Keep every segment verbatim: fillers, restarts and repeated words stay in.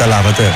Καταλάβατε?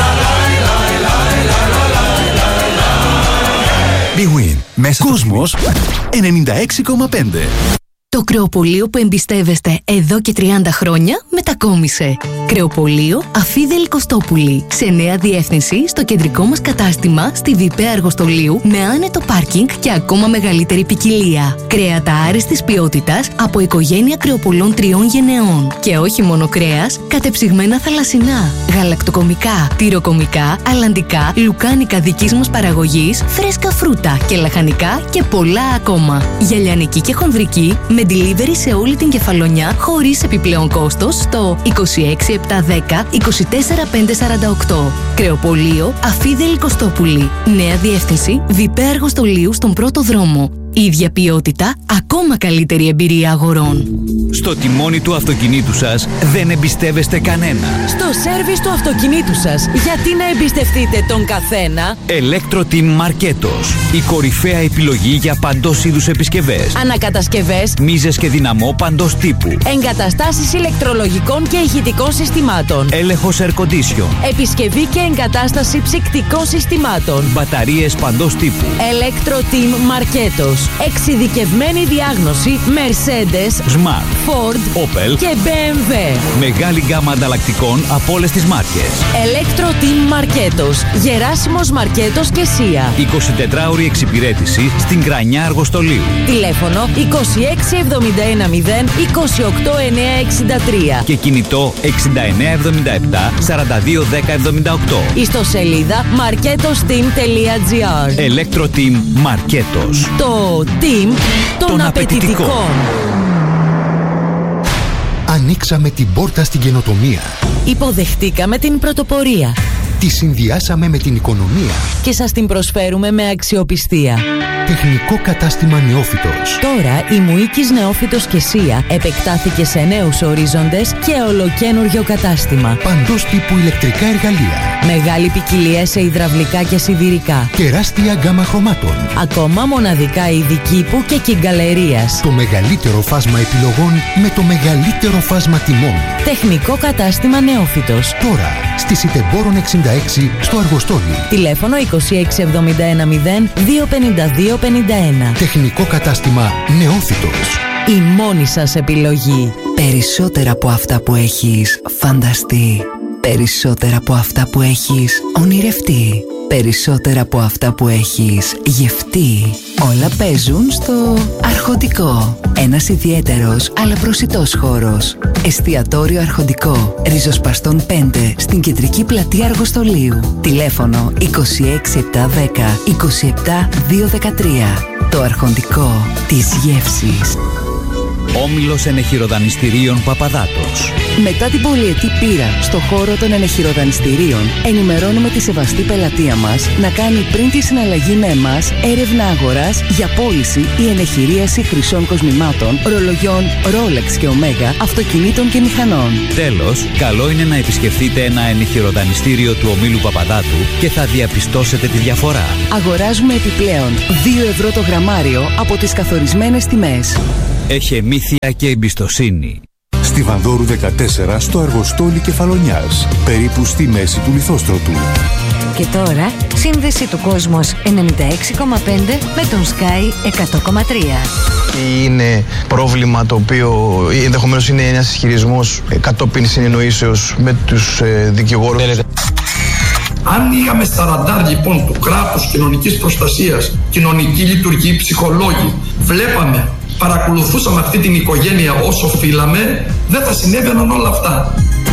Big Win. Μέσα Κόσμος ενενήντα έξι κόμμα πέντε. Το κρεοπωλείο που εμπιστεύεστε εδώ και τριάντα χρόνια μετακόμισε. Κρεοπωλείο Αφίδελη Κωστόπουλη. Σε νέα διεύθυνση στο κεντρικό μας κατάστημα στη Βιπαία Αργοστολίου με άνετο πάρκινγκ και ακόμα μεγαλύτερη ποικιλία. Κρέατα άριστης ποιότητας από οικογένεια κρεοπωλών τριών γενεών. Και όχι μόνο κρέας, κατεψυγμένα θαλασσινά, γαλακτοκομικά, τυροκομικά, αλλαντικά, λουκάνικα δικής μας παραγωγής, φρέσκα φρούτα και λαχανικά και πολλά ακόμα. Για λιανική και χονδρική με delivery σε όλη την Κεφαλονιά χωρίς επιπλέον κόστος στο είκοσι έξι επτακόσια δέκα είκοσι τέσσερα πεντακόσια σαράντα οκτώ. Κρεοπωλείο Αφίδελη Κωστόπουλη. Νέα διεύθυνση Βιπαία Αργοστολίου στον πρώτο δρόμο. Ίδια ποιότητα, ακόμα καλύτερη εμπειρία αγορών. Στο τιμόνι του αυτοκινήτου σας δεν εμπιστεύεστε κανένα. Στο σέρβις του αυτοκινήτου σας, γιατί να εμπιστευτείτε τον καθένα? Electro-Team Marketos. Η κορυφαία επιλογή για παντός είδους επισκευές. Ανακατασκευές, μίζες και δυναμό παντός τύπου. Εγκαταστάσεις ηλεκτρολογικών και ηχητικών συστημάτων. Έλεγχος air condition. Επισκευή και εγκατάσταση ψυκτικών συστημάτων. Μπαταρίες παντός τύπου. Electro-Team Marketos. Εξειδικευμένη διάγνωση Mercedes, Smart, Ford, Opel και μπι εμ ντάμπλιου. Μεγάλη γκάμα ανταλλακτικών από όλες τις μάρκες. Electro-Team Marketos. Γεράσιμος Μαρκέτος και Σία. εικοσιτετράωρη εξυπηρέτηση στην Κρανιά Αργοστολίου. Τηλέφωνο είκοσι έξι εβδομήντα ένα μηδέν είκοσι οκτώ εννιακόσια εξήντα τρία. Και κινητό εξήντα εννέα εβδομήντα επτά σαράντα δύο δέκα εβδομήντα οκτώ. Ιστοσελίδα marketosteam τελεία τζι άρ. Electro-Team Marketos. Το team των, των απαιτητικών. απαιτητικών. Ανοίξαμε την πόρτα στην καινοτομία. Υποδεχτήκαμε την πρωτοπορία. Τη συνδυάσαμε με την οικονομία. Και σας την προσφέρουμε με αξιοπιστία. Τεχνικό κατάστημα Νεόφυτος. Τώρα η Μουίκης Νεόφυτος και Σία επεκτάθηκε σε νέους ορίζοντες και ολοκένουργιο κατάστημα. Παντός τύπου ηλεκτρικά εργαλεία. Μεγάλη ποικιλία σε υδραυλικά και σιδηρικά. Τεράστια γκάμα χρωμάτων. Ακόμα μοναδικά είδη κήπου και κυγκαλερίας. Το μεγαλύτερο φάσμα επιλογών με το μεγαλύτερο φάσμα τιμών. Τεχνικό κατάστημα Νεόφυτος. Τώρα στη Σιτεμπόρων εξήντα έξι στο Αργοστόλι. Τηλέφωνο είκοσι έξι εβδομήντα ένα μηδέν δύο πενήντα δύο πενήντα ένα. Τεχνικό κατάστημα Νεόφυτος. Η μόνη σας επιλογή. Περισσότερα από αυτά που έχεις φανταστεί. Περισσότερα από αυτά που έχεις ονειρευτεί. Περισσότερα από αυτά που έχεις γευτεί. Όλα παίζουν στο Αρχοντικό. Ένας ιδιαίτερος αλλά προσιτός χώρος. Εστιατόριο Αρχοντικό. Ριζοσπαστών πέντε στην κεντρική πλατεία Αργοστολίου. Τηλέφωνο είκοσι έξι επτακόσια δέκα είκοσι επτά διακόσια δεκατρία. Το Αρχοντικό της γεύσης. Όμιλος Ενεχειροδανιστηρίων Παπαδάτος. Μετά την πολυετή πείρα στο χώρο των ενεχειροδανιστηρίων, ενημερώνουμε τη σεβαστή πελατεία μας να κάνει πριν τη συναλλαγή με εμάς έρευνα αγοράς για πώληση ή ενεχειρίαση χρυσών κοσμημάτων, ρολογιών Rolex και Omega, αυτοκινήτων και μηχανών. Τέλος, καλό είναι να επισκεφτείτε ένα ενεχειροδανιστήριο του Ομίλου Παπαδάτου και θα διαπιστώσετε τη διαφορά. Αγοράζουμε επιπλέον δύο ευρώ το γραμμάριο από τις καθορισμένες τιμές. Έχει μύθια και εμπιστοσύνη. Στη Βανδόρου δεκατέσσερα στο Αργοστόλι Κεφαλονιάς, περίπου στη μέση του Λιθόστρωτου. Και τώρα, σύνδεση του Κόσμος ενενήντα έξι κόμμα πέντε με τον Sky εκατό κόμμα τρία. Είναι πρόβλημα το οποίο ενδεχομένως είναι ένας ισχυρισμός κατόπιν συνεννοήσεως με τους ε, δικηγόρους. Αν είχαμε στα ραντάρ λοιπόν του κράτους κοινωνικής προστασίας, κοινωνική λειτουργή, ψυχολόγοι, βλέπαμε, παρακολουθούσαμε αυτή την οικογένεια όσο οφείλαμε, δεν θα συνέβαιναν όλα αυτά.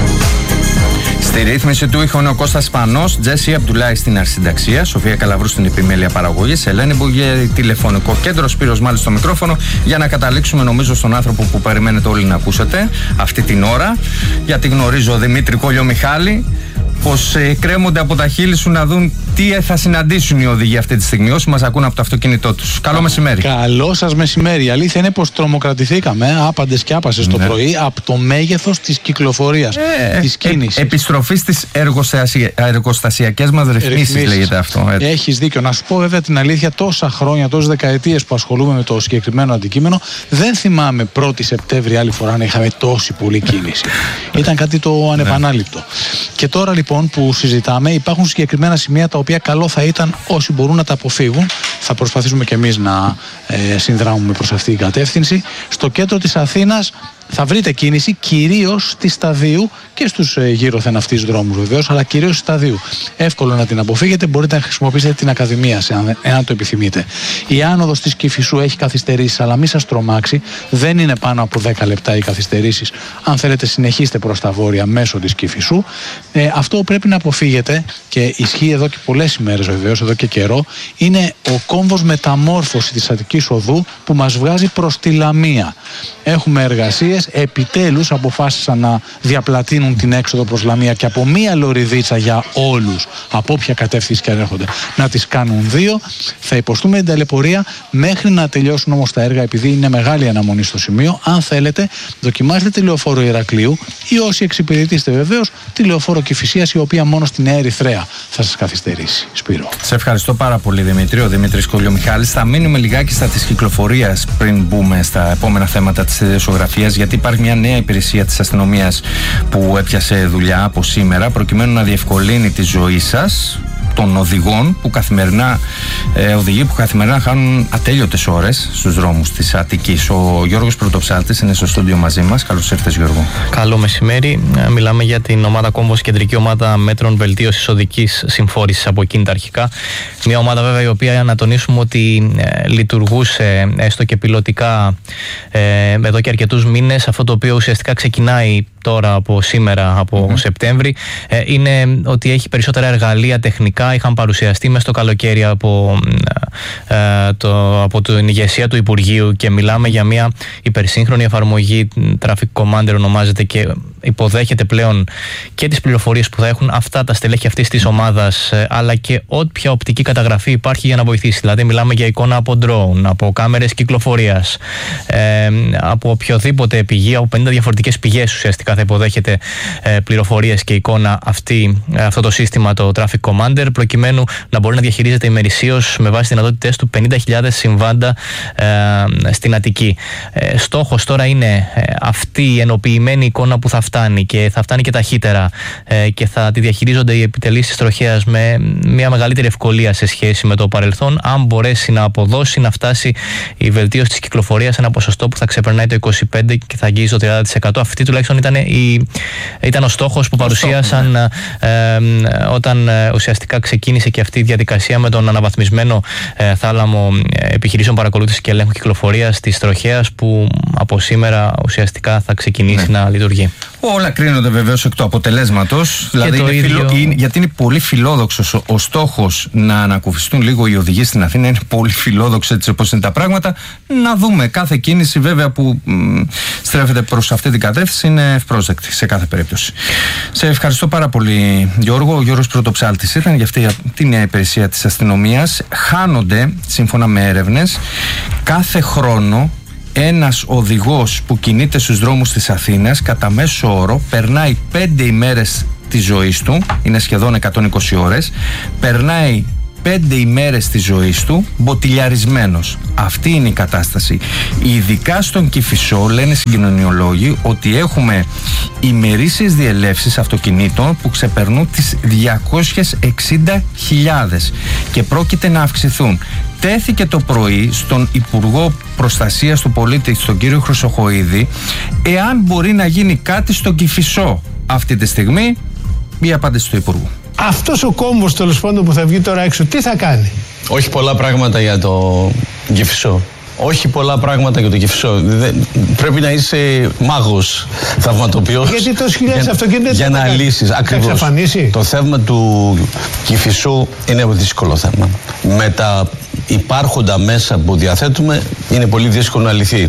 Στη ρύθμιση του ήχου είναι ο Κώστας Πανός, Τζέσι Αμπτουλάη στην αρχισυνταξία, Σοφία Καλαβρού στην επιμέλεια παραγωγής, Ελένη Μπουγέρη τηλεφωνικό κέντρο, Σπύρος Μάλης στο μικρόφωνο, για να καταλήξουμε νομίζω στον άνθρωπο που περιμένετε όλοι να ακούσετε αυτή την ώρα, γιατί γνωρίζω Δημήτρη Κόλλιο Μιχάλη, πως ε, κρέμονται από τα χείλη σου να δουν τι θα συναντήσουν οι οδηγοί αυτή τη στιγμή όσοι μας ακούν από το αυτοκίνητό τους. Καλό μεσημέρι. Καλό σας μεσημέρι. Η αλήθεια είναι πως τρομοκρατηθήκαμε άπαντες και άπασες το ναι. πρωί από το μέγεθος της κυκλοφορίας, ε, της κίνησης. Ε, επιστροφή στις εργοστασια... εργοστασιακές μας ρυθμίσεις λέγεται αυτό. Έτσι. Έχεις δίκιο. Να σου πω βέβαια την αλήθεια, τόσα χρόνια, τόσες δεκαετίες που ασχολούμαι με το συγκεκριμένο αντικείμενο, δεν θυμάμαι πρώτη Σεπτέμβρη άλλη φορά να είχαμε τόση πολλή κίνηση. Ήταν κάτι το ανεπανάληπτο. Και τώρα λοιπόν που συζητάμε, υπάρχουν συγκεκριμένα σημεία τα οποία καλό θα ήταν όσοι μπορούν να τα αποφύγουν. Θα προσπαθήσουμε και εμείς να ε, συνδράμουμε προς αυτή την κατεύθυνση. Στο κέντρο της Αθήνας θα βρείτε κίνηση κυρίως στη Σταδίου και στους ε, γύρω-θεν αυτής δρόμους βεβαίως, αλλά κυρίως στη Σταδίου. Εύκολο να την αποφύγετε, μπορείτε να χρησιμοποιήσετε την Ακαδημία, εάν, εάν το επιθυμείτε. Η άνοδος της Κηφισού έχει καθυστερήσεις, αλλά μην σας τρομάξει, δεν είναι πάνω από δέκα λεπτά οι καθυστερήσεις. Αν θέλετε, συνεχίστε προς τα βόρεια μέσω της Κηφισού. Ε, αυτό που πρέπει να αποφύγετε, και ισχύει εδώ και πολλές ημέρες βεβαίως, εδώ και καιρό, είναι ο κόμβος μεταμόρφωση της Αττικής Οδού που μας βγάζει προς τη Λαμία. Έχουμε εργασίες, επιτέλους αποφάσισαν να διαπλατείνουν την έξοδο προς Λαμία και από μία λωριδίτσα για όλους, από όποια κατεύθυνση και αν έρχονται, να τις κάνουν δύο. Θα υποστούμε την ταλαιπωρία μέχρι να τελειώσουν όμως τα έργα, επειδή είναι μεγάλη αναμονή στο σημείο. Αν θέλετε, δοκιμάστε τη λεωφόρο Ηρακλείου ή όσοι εξυπηρετήσετε βεβαίως τη λεωφόρο Κηφισίας, η οποία μόνο στην Ερυθρέα θα σας καθυστερήσει. Σπύρο. Σε ευχαριστώ πάρα πολύ, Δημήτρη. Ο Δημήτρης Κολιομιχάλης. Θα μείνουμε λιγάκι στα της κυκλοφορίας πριν μπούμε στα επόμενα θέματα της ειδησιογραφίας, γιατί υπάρχει μια νέα υπηρεσία της αστυνομίας που έπιασε δουλειά από σήμερα προκειμένου να διευκολύνει τη ζωή σας, των οδηγών που καθημερινά, ε, οδηγοί που καθημερινά χάνουν ατέλειωτες ώρες στους δρόμους της Αττικής. Ο Γιώργος Πρωτοψάλτης είναι στο στούντιο μαζί μας. Καλώς ήρθες, Γιώργο. Καλό μεσημέρι. Μιλάμε για την ομάδα Κόμβος, κεντρική ομάδα μέτρων βελτίωσης οδικής συμφόρησης από εκείνη τα αρχικά. Μια ομάδα βέβαια η οποία, να τονίσουμε, ότι ε, λειτουργούσε έστω και πιλωτικά ε, εδώ και αρκετούς μήνες. Αυτό το οποίο ουσιαστικά ξεκινάει τώρα από σήμερα, από mm-hmm. Σεπτέμβρη, ε, είναι ότι έχει περισσότερα εργαλεία τεχνικά. Είχαν παρουσιαστεί μέσα στο καλοκαίρι από, ε, το, από την ηγεσία του Υπουργείου και μιλάμε για μια υπερσύγχρονη εφαρμογή. Traffic Commander ονομάζεται και υποδέχεται πλέον και τις πληροφορίες που θα έχουν αυτά τα στελέχη αυτής της ομάδας, ε, αλλά και όποια οπτική καταγραφή υπάρχει για να βοηθήσει. Δηλαδή μιλάμε για εικόνα από drone, από κάμερες κυκλοφορίας, ε, από οποιοδήποτε πηγή, από πενήντα διαφορετικές πηγές ουσιαστικά θα υποδέχεται ε, πληροφορίες και εικόνα αυτή, αυτό το σύστημα, το Traffic Commander, προκειμένου να μπορεί να διαχειρίζεται ημερησίως με βάση δυνατότητες του πενήντα χιλιάδες συμβάντα ε, στην Αττική. Ε, στόχος τώρα είναι ε, αυτή η ενοποιημένη εικόνα που θα φτάνει και θα φτάνει και ταχύτερα ε, και θα τη διαχειρίζονται οι επιτελείς της τροχέας με μια μεγαλύτερη ευκολία σε σχέση με το παρελθόν, αν μπορέσει να αποδώσει, να φτάσει η βελτίωση της κυκλοφορίας σε ένα ποσοστό που θα ξεπερνάει το είκοσι πέντε τοις εκατό και θα αγγίζει το τριάντα τοις εκατό. Αυτή τουλάχιστον ήταν, η, ήταν ο στόχος που παρουσίασαν ε, ε, όταν ε, ουσιαστικά ξεκίνησε και αυτή η διαδικασία με τον αναβαθμισμένο ε, θάλαμο επιχειρήσεων παρακολούθησης και ελέγχου κυκλοφορίας της τροχέας, που από σήμερα ουσιαστικά θα ξεκινήσει ναι. να λειτουργεί. Όλα κρίνονται βεβαίως εκ του αποτελέσματος. Δηλαδή είναι ίδιο... φιλο... γιατί είναι πολύ φιλόδοξος ο, ο στόχος να ανακουφιστούν λίγο οι οδηγοί στην Αθήνα. Είναι πολύ φιλόδοξο έτσι όπως είναι τα πράγματα. Να δούμε. Κάθε κίνηση βέβαια που μ, στρέφεται προς αυτή την κατεύθυνση είναι ευπρόσδεκτη σε κάθε περίπτωση. Σε ευχαριστώ πάρα πολύ, Γιώργο. Ο Γιώργος Πρωτοψάλτης ήταν για αυτή την νέα υπηρεσία της αστυνομίας. Χάνονται, σύμφωνα με έρευνες, κάθε χρόνο ένας οδηγός που κινείται στους δρόμους της Αθήνας κατά μέσο όρο περνάει πέντε ημέρες της ζωής του, είναι σχεδόν εκατόν είκοσι ώρες, περνάει πέντε ημέρες της ζωής του μποτιλιαρισμένος. Αυτή είναι η κατάσταση. Ειδικά στον Κηφισό λένε συγκοινωνιολόγοι ότι έχουμε ημερήσιες διελεύσεις αυτοκινήτων που ξεπερνούν τις διακόσιες εξήντα χιλιάδες και πρόκειται να αυξηθούν. Τέθηκε το πρωί στον Υπουργό Προστασίας του Πολίτη, στον κύριο Χρυσοχοΐδη, εάν μπορεί να γίνει κάτι στον Κηφισό αυτή τη στιγμή. Η απάντηση του Υπουργού. Αυτός ο κόμβος τέλος πάντων που θα βγει τώρα έξω, τι θα κάνει? Όχι πολλά πράγματα για το Κηφισό. Όχι πολλά πράγματα για το Κηφισό. Πρέπει να είσαι μάγος, θαυματοποιός. Γιατί τόσες χιλιάδες αυτοκίνητα για να λύσεις. Ακριβώς. Το θέμα του Κηφισού είναι δύσκολο θέμα. Με τα υπάρχοντα μέσα που διαθέτουμε είναι πολύ δύσκολο να λυθεί.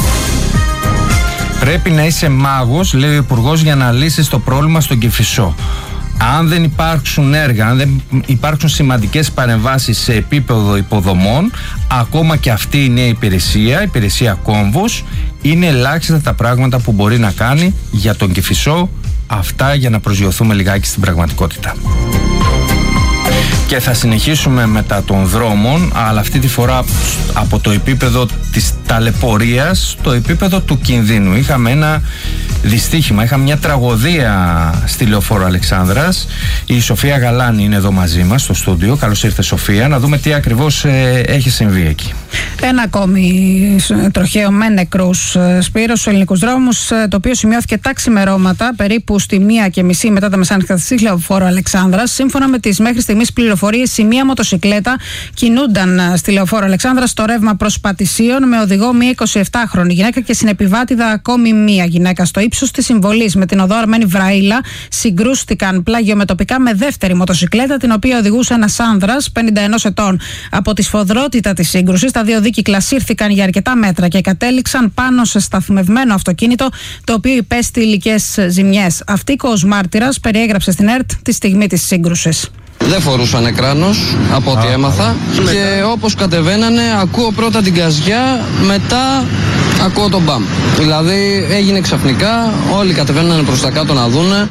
Πρέπει να είσαι μάγος, λέει ο Υπουργός, για να λύσεις το πρόβλημα στον Κηφισό. Αν δεν υπάρξουν έργα, αν δεν υπάρξουν σημαντικές παρεμβάσεις σε επίπεδο υποδομών, ακόμα και αυτή η νέα υπηρεσία, η υπηρεσία Κόμβος, είναι ελάχιστα τα πράγματα που μπορεί να κάνει για τον Κηφισό. Αυτά για να προσγειωθούμε λιγάκι στην πραγματικότητα. Και θα συνεχίσουμε μετά των δρόμων, αλλά αυτή τη φορά από το επίπεδο της ταλαιπωρίας στο επίπεδο του κινδύνου. Είχαμε ένα δυστύχημα. Είχαμε μια τραγωδία στη Λεωφόρο Αλεξάνδρας. Η Σοφία Γαλάνη είναι εδώ μαζί μας στο στούντιο. Καλώς ήρθε, Σοφία. Να δούμε τι ακριβώς ε, έχει συμβεί εκεί. Ένα ακόμη τροχαίο με νεκρούς, Σπύρο, στους ελληνικούς δρόμους, το οποίο σημειώθηκε τα ξημερώματα περίπου στη μία και μισή μετά τα μεσάνυχτα στη Λεωφόρο Αλεξάνδρας. Σύμφωνα με τις μέχρι στιγμής πληροφορίες, η μία μοτοσικλέτα κινούνταν στη Λεωφόρο Αλεξάνδρας στο ρεύμα προς Πατησίων με οδηγό μία εικοσιεπτάχρονη γυναίκα και συνεπιβάτηδα ακόμη μία γυναίκα. Στο ύψος της συμβολής με την οδό Αρμένη Βραΐλα συγκρούστηκαν πλάγιομετωπικά με δεύτερη μοτοσικλέτα, την οποία οδηγούσε ένας άνδρας πενήντα ενός ετών. Από τη σφοδρότητα της σύγκρουσης, τα δύο δίκυκλα σύρθηκαν για αρκετά μέτρα και κατέληξαν πάνω σε σταθμευμένο αυτοκίνητο, το οποίο υπέστη υλικές ζημιές. Αυτοίκος μάρτυρας περιέγραψε στην ΕΡΤ τη στιγμή της σύγκρουσης. Δεν φορούσαν κράνος από ό,τι έμαθα και όπως κατεβαίνανε ακούω πρώτα την καζιά, μετά ακούω τον μπαμ. Δηλαδή έγινε ξαφνικά, όλοι κατεβαίνανε προς τα κάτω να δούνε.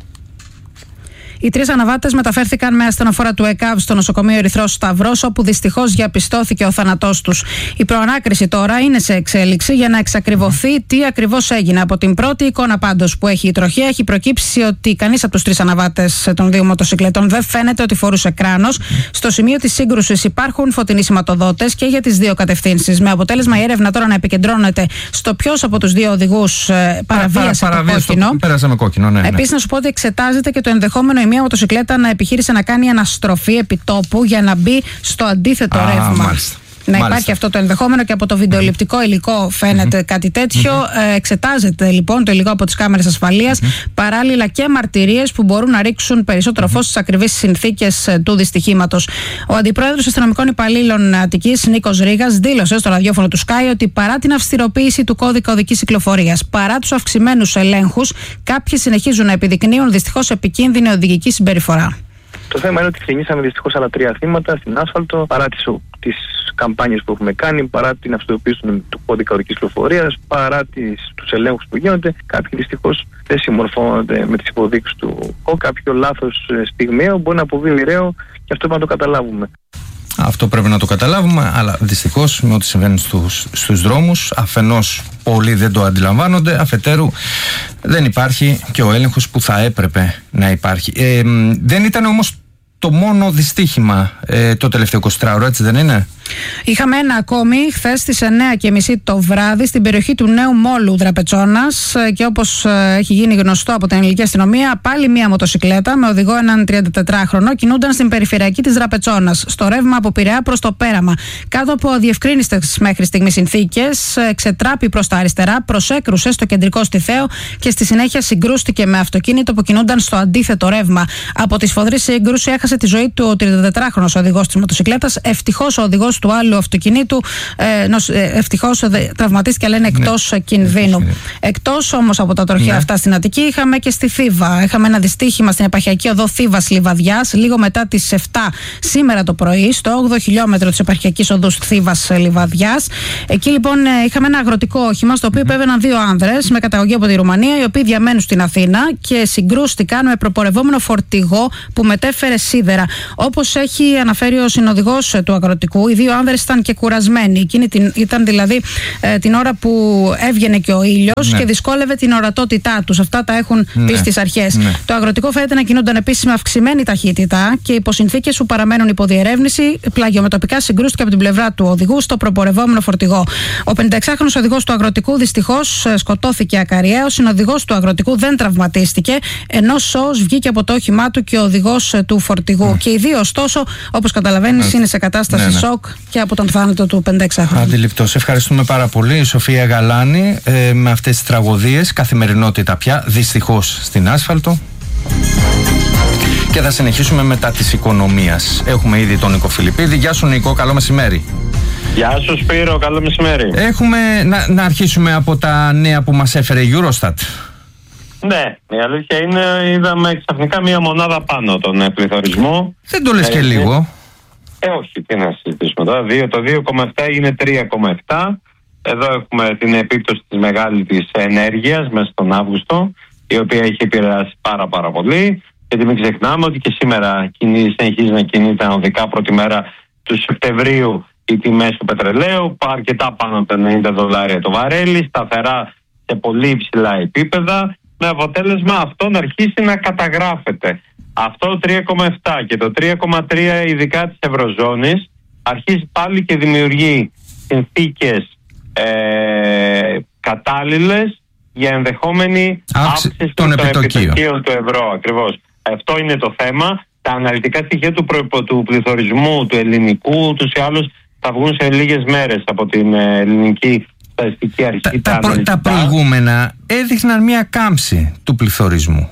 Οι τρεις αναβάτες μεταφέρθηκαν με ασθενοφόρα του ΕΚΑΒ στο νοσοκομείο Ερυθρός Σταυρός, όπου δυστυχώς διαπιστώθηκε ο θάνατός τους. Η προανάκριση τώρα είναι σε εξέλιξη για να εξακριβωθεί τι ακριβώς έγινε. Από την πρώτη εικόνα πάντως που έχει η τροχέα, έχει προκύψει ότι κανείς από τους τρεις αναβάτες των δύο μοτοσικλετών δεν φαίνεται ότι φορούσε κράνος. Στο σημείο της σύγκρουσης υπάρχουν φωτεινοί σηματοδότες και για τις δύο κατευθύνσεις. Με αποτέλεσμα η έρευνα τώρα να επικεντρώνεται στο ποιος από τους δύο οδηγούς παραβίασε το κόκκινο. Πέρασαμε κόκκινο, ναι. Επίσης, να σου πω ότι εξετάζεται και το ενδεχόμενο η μία μοτοσικλέτα να επιχείρησε να κάνει αναστροφή επιτόπου για να μπει στο αντίθετο Α, ρεύμα. Μάλιστα. Να Μάλιστα. υπάρχει αυτό το ενδεχόμενο και από το βιντεοληπτικό υλικό φαίνεται mm-hmm. κάτι τέτοιο. Mm-hmm. Ε, εξετάζεται λοιπόν το υλικό από τις κάμερες ασφαλείας, mm-hmm. παράλληλα και μαρτυρίες που μπορούν να ρίξουν περισσότερο φως στις ακριβείς συνθήκες ε, του δυστυχήματος. Ο Αντιπρόεδρος Αστυνομικών Υπαλλήλων Αττικής, Νίκος Ρήγας, δήλωσε στο ραδιόφωνο του Sky ότι παρά την αυστηροποίηση του κώδικα οδικής κυκλοφορίας, παρά τους αυξημένους ελέγχους, κάποιοι συνεχίζουν να επιδεικνύουν δυστυχώς επικίνδυνη οδηγική συμπεριφορά. Το θέμα είναι ότι θρηνήσαμε δυστυχώς άλλα τρία θύματα στην άσφαλτο, παρά τις, τις καμπάνιες που έχουμε κάνει, παρά την αυστηροποίηση του κώδικα οδικής κυκλοφορίας, παρά τις, τους ελέγχους που γίνονται. Κάποιοι δυστυχώς δεν συμμορφώνονται με τις υποδείξεις του ΚΟ. Κάποιο λάθος στιγμαίο μπορεί να αποβεί μοιραίο και αυτό πρέπει να το καταλάβουμε. Αυτό πρέπει να το καταλάβουμε, αλλά δυστυχώς με ό,τι συμβαίνει στους, στους δρόμους, αφενός πολλοί δεν το αντιλαμβάνονται, αφετέρου δεν υπάρχει και ο έλεγχος που θα έπρεπε να υπάρχει. Ε, δεν ήταν όμως το μόνο δυστύχημα ε, το τελευταίο εικοσιτράωρο, έτσι δεν είναι? Είχαμε ένα ακόμη χθες στις εννιά και μισή το βράδυ στην περιοχή του Νέου Μόλου Δραπετσόνας και όπως έχει γίνει γνωστό από την ελληνική αστυνομία, πάλι μία μοτοσικλέτα με οδηγό έναν τριαντατετράχρονο κινούνταν στην περιφερειακή της Δραπετσόνας, στο ρεύμα από Πειραιά προς το Πέραμα. Κάτω από αδιευκρίνιστες μέχρι στιγμή συνθήκες, ξετράπη προς τα αριστερά, προσέκρουσε στο κεντρικό Στιθαίο και στη συνέχεια συγκρούστηκε με αυτοκίνητο που κινούνταν στο αντίθετο ρεύμα. Από τη σφοδρή σύγκρουση έχασε τη ζωή του ο τριαντατετράχρονος οδηγός της μοτοσικλέτας. Ευτυχώς ο οδηγός του άλλου αυτοκινήτου ε, ευτυχώς ε, τραυματίστηκε, αλλά είναι εκτός ναι. κινδύνου. Ναι. Εκτός όμως από τα τροχαία ναι. αυτά στην Αττική, είχαμε και στη Θήβα. Είχαμε ένα δυστύχημα στην επαρχιακή οδό Θήβας Λιβαδιάς, λίγο μετά τις επτά σήμερα το πρωί, στο όγδοο χιλιόμετρο της επαρχιακής οδού Θήβας Λιβαδιάς. Εκεί λοιπόν είχαμε ένα αγροτικό όχημα, στο οποίο mm-hmm. επέβαιναν δύο άνδρες με καταγωγή από τη Ρουμανία, οι οποίοι διαμένουν στην Αθήνα και συγκρούστηκαν με προπορευόμενο φορτηγό που μετέφερε σίδερα. Όπως έχει αναφέρει ο συνοδηγός του αγροτικού, οι δύο άνδρες ήταν και κουρασμένοι. Εκείνη την, ήταν δηλαδή ε, την ώρα που έβγαινε και ο ήλιος ναι. και δυσκόλευε την ορατότητά τους. Αυτά τα έχουν ναι. πει στις αρχές. Ναι. Το αγροτικό φαίνεται να κινούνταν επίσης με αυξημένη ταχύτητα και υπό συνθήκες που παραμένουν υποδιερεύνηση, πλαγιομετωπικά συγκρούστηκε από την πλευρά του οδηγού στο προπορευόμενο φορτηγό. Ο πενηνταεξάχρονος οδηγός του αγροτικού δυστυχώς σκοτώθηκε ακαριέα. Ο συνοδηγός του αγροτικού δεν τραυματίστηκε, ενώ σώος βγήκε από το όχημά του και ο οδηγός του φορτηγού. Ναι. Και οι δύο, ωστόσο, όπως καταλαβαίνεις, ναι. είναι σε κατάσταση ναι, ναι. σοκ και από τον θάνατο του πενηνταεξάχρονου. Αντιληπτός. Ευχαριστούμε πάρα πολύ, η Σοφία Γαλάνη, ε, με αυτές τις τραγωδίες. Καθημερινότητα πια, δυστυχώς, στην άσφαλτο. Και θα συνεχίσουμε μετά της οικονομίας. Έχουμε ήδη τον Νίκο Φιλιππίδη. Γεια σου, Νίκο, καλό μεσημέρι. Γεια σου, Σπύρο, καλό μεσημέρι. Έχουμε να, να αρχίσουμε από τα νέα που μας έφερε η Eurostat. Ναι, η αλήθεια είναι, είδαμε ξαφνικά μία μονάδα πάνω τον πληθωρισμό. Δεν το λες ε, και λίγο. Ε, όχι, τι να συζητήσουμε τώρα. Το δύο κόμμα επτά είναι τρία κόμμα επτά. Εδώ έχουμε την επίπτωση της μεγάλης της ενέργειας μέσα στον Αύγουστο, η οποία έχει επηρεάσει πάρα πάρα πολύ. Γιατί μην ξεχνάμε ότι και σήμερα συνεχίζει να κινείται ανωδικά πρώτη μέρα του Σεπτεμβρίου οι τιμές του πετρελαίου, αρκετά πάνω από τα ενενήντα δολάρια το βαρέλι, σταθερά σε πολύ υψηλά επίπεδα, με αποτέλεσμα αυτό να αρχίσει να καταγράφεται. Αυτό το τρία κόμμα επτά και το τρία κόμμα τρία ειδικά της Ευρωζώνης αρχίζει πάλι και δημιουργεί συνθήκες ε, κατάλληλες για ενδεχόμενη αύξηση των, των επιτοκίων του ευρώ. Ακριβώς. Αυτό είναι το θέμα. Τα αναλυτικά στοιχεία του, προ, του πληθωρισμού του ελληνικού ούτως ή άλλως θα βγουν σε λίγες μέρες από την ελληνική στατιστική αρχή. Τα, τα, προ, τα προηγούμενα έδειχναν μια κάμψη του πληθωρισμού.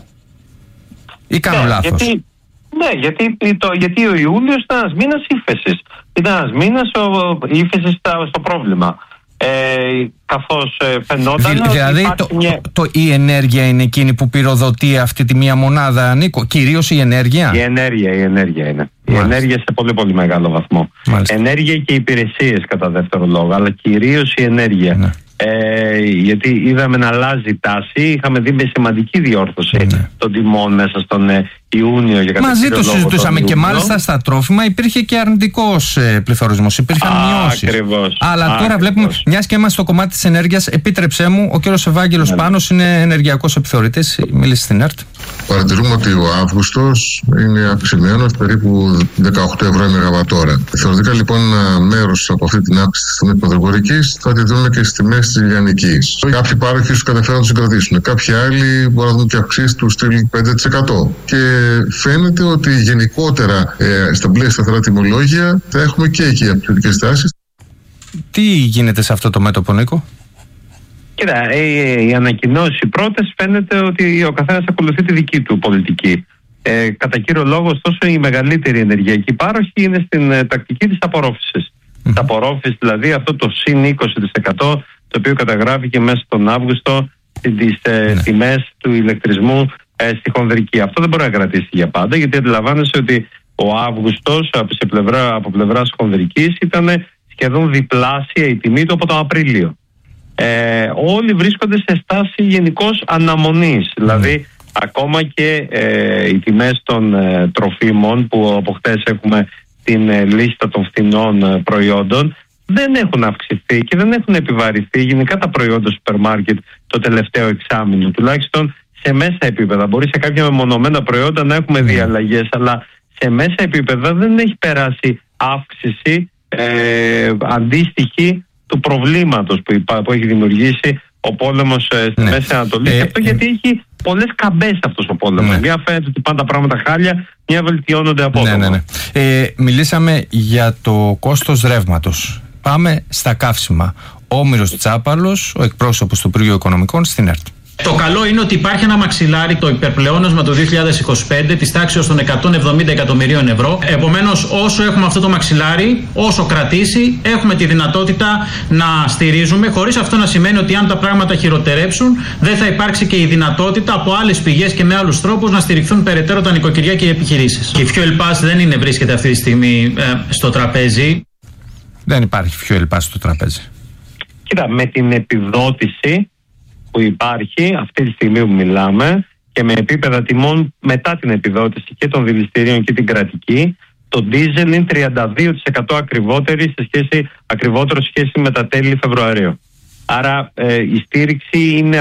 Ή κάνω ναι, λάθος? Γιατί, ναι, γιατί, το, γιατί ο Ιούλιος ήταν ένας μήνας ύφεσης. Ήταν ένας μήνας ύφεσης στο πρόβλημα. Ε, καθώς ε, φαινόταν Δη, δηλαδή ότι το, μια... το, η ενέργεια είναι εκείνη που πυροδοτεί αυτή τη μία μονάδα, Νίκο, κυρίως η ενέργεια. Η ενέργεια, η ενέργεια είναι. Μάλιστα. Η ενέργεια σε πολύ πολύ μεγάλο βαθμό. Μάλιστα. Ενέργεια και υπηρεσίες κατά δεύτερο λόγο, αλλά κυρίως η ενέργεια. Ναι. Ε, γιατί είδαμε να αλλάζει η τάση, είχαμε δει με σημαντική διόρθωση ναι. των τιμών μέσα στον ε, Ιούνιο. Για μαζί το συζητούσαμε και μάλιστα στα τρόφιμα υπήρχε και αρνητικός ε, πληθωρισμός, υπήρχαν μειώσεις. Ακριβώς. Αλλά Α, τώρα ακριβώς. βλέπουμε, μιας και είμαστε στο κομμάτι της ενέργειας, επίτρεψέ μου, ο κύριος Ευάγγελος ναι. Πάνος είναι ενεργειακός επιθεωρητής, μίλησε στην ΕΡΤ. Παρατηρούμε ότι ο Αύγουστος είναι αυξημένος περίπου δεκαοκτώ ευρώ η μεγαβατόρα. Θεωρητικά λοιπόν ένα μέρος από αυτή την αύξηση της τιμής πρωτογορικής θα τη δούμε και στις τιμές της λιανικής. Κάποιοι πάροχοι σου καταφέρουν να τους συγκρατήσουν. Κάποιοι άλλοι μπορούν να δουν και αυξήσεις του στυλ πέντε τοις εκατό. Και φαίνεται ότι γενικότερα ε, στα μπλε σταθερά τιμολόγια θα έχουμε και εκεί αυξητικές τάσεις. Τι γίνεται σε αυτό το μέτωπο, Νίκο? Κοίτα, οι, οι ανακοινώσεις πρώτες φαίνεται ότι ο καθένας ακολουθεί τη δική του πολιτική. Ε, κατά κύριο λόγο, ωστόσο, η μεγαλύτερη ενεργειακή πάροχη είναι στην ε, τακτική της απορρόφησης. Mm. Της απορρόφησης, δηλαδή αυτό το συν είκοσι τοις εκατό το οποίο καταγράφηκε μέσα στον Αύγουστο στις ε, mm. τιμές του ηλεκτρισμού ε, στη χονδρική. Αυτό δεν μπορεί να κρατήσει για πάντα, γιατί αντιλαμβάνεσαι ότι ο Αύγουστος από, πλευρά, από πλευράς χονδρικής ήταν σχεδόν διπλάσια η τιμή του από τον Απρίλιο. Ε, όλοι βρίσκονται σε στάση γενικώς αναμονής. Mm. Δηλαδή ακόμα και ε, οι τιμές των ε, τροφίμων που από χτες έχουμε την ε, λίστα των φθηνών ε, προϊόντων δεν έχουν αυξηθεί και δεν έχουν επιβαρυνθεί γενικά τα προϊόντα σούπερ μάρκετ το τελευταίο εξάμηνο, τουλάχιστον σε μέσα επίπεδα. Μπορεί σε κάποια μεμονωμένα προϊόντα να έχουμε δει αλλαγές, αλλά σε μέσα επίπεδα δεν έχει περάσει αύξηση ε, αντίστοιχη του προβλήματος που, υπά, που έχει δημιουργήσει ο πόλεμος ε, στη ναι. Μέση Ανατολή. Ε, και αυτό ε, γιατί έχει πολλές καμπές αυτός ο πόλεμος. Ναι. Μια φαίνεται ότι πάνε τα πράγματα χάλια, μια βελτιώνονται απότομα. Ναι, ναι, ναι. Ε, μιλήσαμε για το κόστος ρεύματος. Πάμε στα καύσιμα. Ο Όμηρος Τσάπαλος, ο εκπρόσωπος του Υπουργείου Οικονομικών, στην ΕΡΤ. Το καλό είναι ότι υπάρχει ένα μαξιλάρι, το υπερπλεόνασμα του δύο χιλιάδες είκοσι πέντε της τάξης των εκατόν εβδομήντα εκατομμυρίων ευρώ. Επομένως, όσο έχουμε αυτό το μαξιλάρι, όσο κρατήσει, έχουμε τη δυνατότητα να στηρίζουμε, χωρίς αυτό να σημαίνει ότι αν τα πράγματα χειροτερέψουν, δεν θα υπάρξει και η δυνατότητα από άλλες πηγές και με άλλους τρόπους να στηριχθούν περαιτέρω τα νοικοκυριά και οι επιχειρήσεις. Και η Fuel Pass δεν είναι, βρίσκεται αυτή τη στιγμή ε, στο τραπέζι. Δεν υπάρχει Fuel Pass στο τραπέζι. Κοίτα, με την επιδότηση που υπάρχει αυτή τη στιγμή που μιλάμε και με επίπεδα τιμών μετά την επιδότηση και των δηληστηρίων και την κρατική, το ντίζελ είναι τριάντα δύο τοις εκατό ακριβότερη σε σχέση, ακριβότερο σε σχέση με τα τέλη Φεβρουαρίου. Άρα ε, η στήριξη είναι